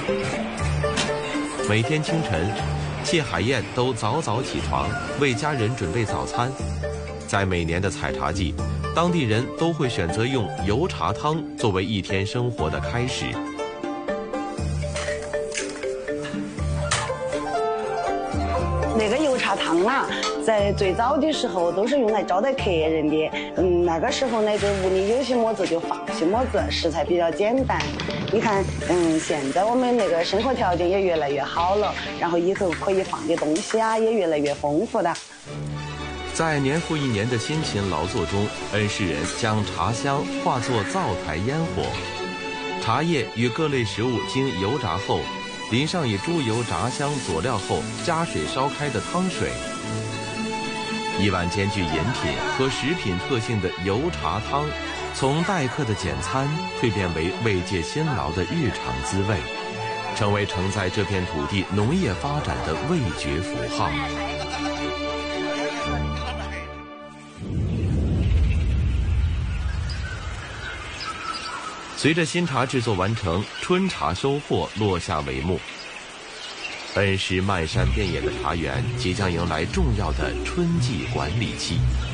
每天清晨，谢海燕都早早起床，为家人准备早餐。在每年的采茶季，当地人都会选择用油茶汤作为一天生活的开始。 那个油茶汤啊，在最早的时候都是用来招待客人的。那个时候呢，就屋里有些么子就放些么子，食材比较简单。你看，现在我们那个生活条件也越来越好了，然后以后可以放的东西啊也越来越丰富的。 在年复一年的辛勤劳作中，恩施人将茶香化作灶台烟火，茶叶与各类食物经油炸后，淋上以猪油炸香佐料后加水烧开的汤水。一碗兼具饮品和食品特性的油茶汤，从待客的简餐蜕变为慰藉辛劳的日常滋味，成为承载这片土地农业发展的味觉符号。随着新茶制作完成，春茶收获落下帷幕。恩施漫山遍野的茶园即将迎来重要的春季管理期。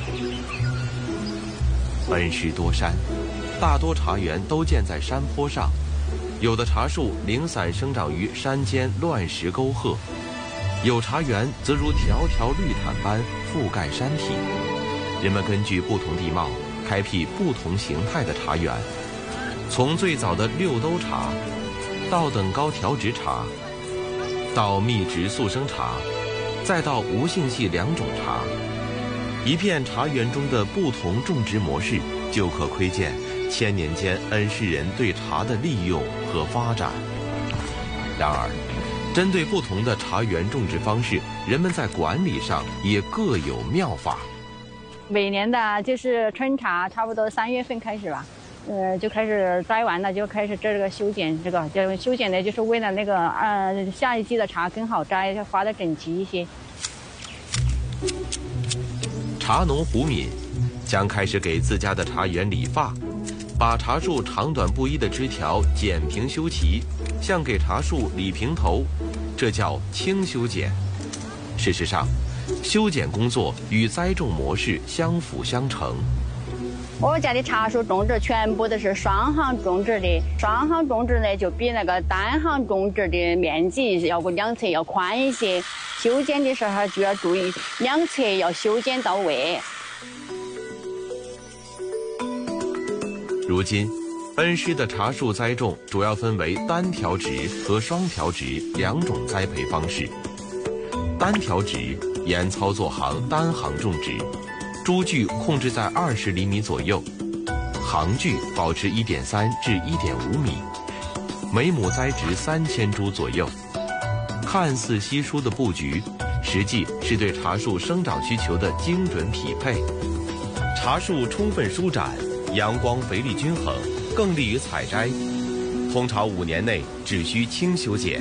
恩施多山，大多茶园都建在山坡上，有的茶树零散生长于山间乱石沟壑，有茶园则如条条绿毯般覆盖山体。人们根据不同地貌，开辟不同形态的茶园。从最早的六兜茶，到等高调质茶，到密植速生茶，再到无性系两种茶，一片茶园中的不同种植模式，就可窥见千年间恩施人对茶的利用和发展。然而，针对不同的茶园种植方式，人们在管理上也各有妙法。 每年的就是春茶，差不多3月份开始吧。就开始摘完了，就开始这个修剪，这个就修剪呢，就是为了那个下一季的茶更好摘，就花得整齐一些。 茶农胡敏将开始给自家的茶园理发，把茶树长短不一的枝条剪平修齐，像给茶树理平头，这叫轻修剪。事实上，修剪工作与栽种模式相辅相成。 我家的茶树种植全部都是双行种植的，双行种植呢就比那个单行种植的面积要个两侧要宽一些，修剪的时候就要注意两侧要修剪到位。 如今，恩施的茶树栽种主要分为单条植和双条植两种栽培方式。单条植沿操作行单行种植，株距控制在20厘米左右，行距保持1.3至1.5米，每亩栽植3000株左右。看似稀疏的布局，实际是对茶树生长需求的精准匹配。茶树充分舒展，阳光肥力均衡，更利于采摘。通常5年内只需轻修剪。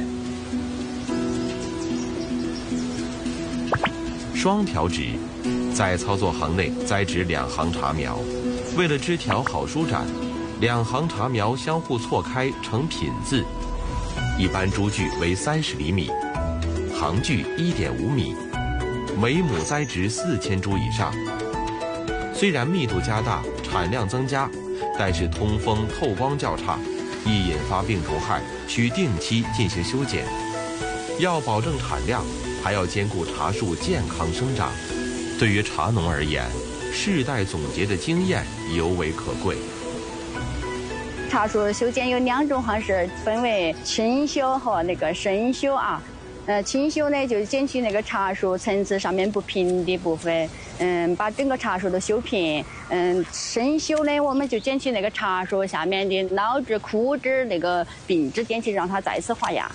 双条植在操作行内栽植2行茶苗，为了枝条好舒展，2行茶苗相互错开成品字，一般株距为30厘米，行距1.5米，每亩栽植4000株以上。虽然密度加大，产量增加，但是通风透光较差，易引发病虫害，需定期进行修剪。要保证产量，还要兼顾茶树健康生长。对于茶农而言，世代总结的经验尤为可贵。 茶树修剪有2种方式，分为轻修和那个深修啊。轻修呢，就是剪去那个茶树层次上面不平的部分，把整个茶树都修平。深修呢，我们就剪去那个茶树下面的老枝、枯枝、那个病枝，剪去让它再次发芽。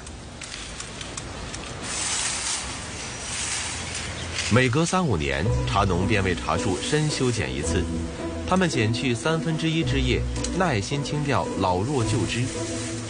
每隔3-5年，茶农便为茶树深修剪一次。他们剪去1/3枝叶，耐心清掉老弱旧枝，